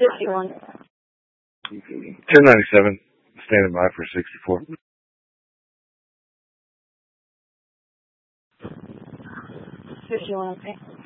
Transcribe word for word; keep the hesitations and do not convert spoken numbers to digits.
fifty-one. ten ninety-seven, standing by for sixty-four. fifty-one, okay.